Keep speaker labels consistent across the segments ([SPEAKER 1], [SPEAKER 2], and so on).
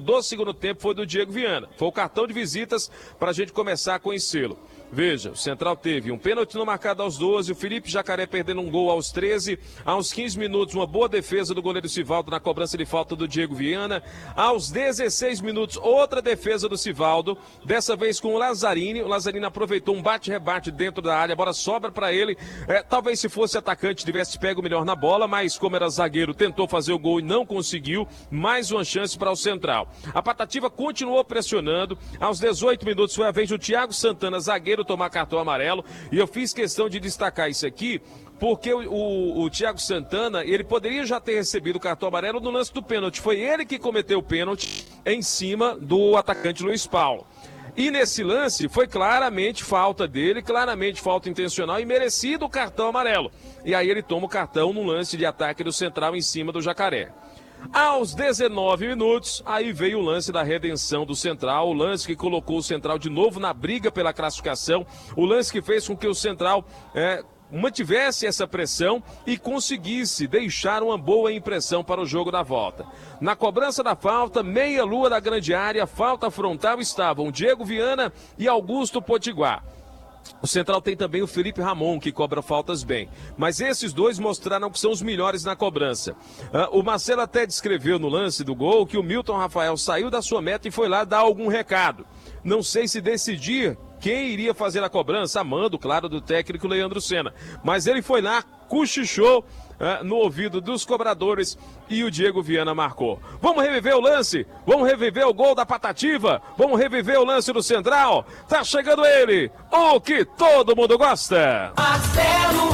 [SPEAKER 1] do segundo tempo foi do Diego Viana. Foi o cartão de visitas para a gente começar a conhecê-lo. Veja, o Central teve um pênalti não marcado aos 12, o Felipe Jacaré perdendo um gol aos 13, aos 15 minutos uma boa defesa do goleiro Sivaldo na cobrança de falta do Diego Viana, aos 16 minutos outra defesa do Sivaldo, dessa vez com o Lazzarini aproveitou um bate-rebate dentro da área, a bola sobra para ele, talvez se fosse atacante tivesse pego melhor na bola, mas como era zagueiro tentou fazer o gol e não conseguiu, mais uma chance para o Central. A Patativa continuou pressionando, aos 18 minutos foi a vez do Thiago Santana, zagueiro, tomar cartão amarelo, e eu fiz questão de destacar isso aqui, porque o Thiago Santana, ele poderia já ter recebido o cartão amarelo no lance do pênalti, foi ele que cometeu o pênalti em cima do atacante Luiz Paulo. E nesse lance foi claramente falta dele, claramente falta intencional e merecido o cartão amarelo. E aí ele toma o cartão no lance de ataque do Central em cima do Jacaré. Aos 19 minutos, aí veio o lance da redenção do Central, o lance que colocou o Central de novo na briga pela classificação, o lance que fez com que o Central mantivesse essa pressão e conseguisse deixar uma boa impressão para o jogo da volta. Na cobrança da falta, meia-lua da grande área, falta frontal, estavam Diego Viana e Augusto Potiguar. O Central tem também o Felipe Ramon, que cobra faltas bem. Mas esses dois mostraram que são os melhores na cobrança. O Marcelo até descreveu no lance do gol que o Milton Rafael saiu da sua meta e foi lá dar algum recado. Não sei se decidir quem iria fazer a cobrança, a mando, claro, do técnico Leandro Senna. Mas ele foi lá, cochichou no ouvido dos cobradores e o Diego Viana marcou. Vamos reviver o lance? Vamos reviver o gol da Patativa? Vamos reviver o lance do Central? Tá chegando ele, o que todo mundo gosta.
[SPEAKER 2] Marcelo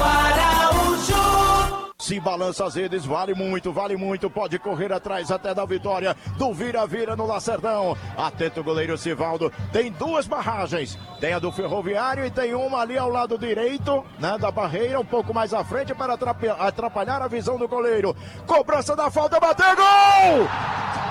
[SPEAKER 2] Araújo.
[SPEAKER 3] Se balança as redes, vale muito, pode correr atrás até da vitória do vira-vira no Lacerdão. Atento o goleiro Sivaldo, tem duas barragens, tem a do Ferroviário e tem uma ali ao lado direito, né, da barreira, um pouco mais à frente para atrapalhar a visão do goleiro. Cobrança da falta, bateu, gol!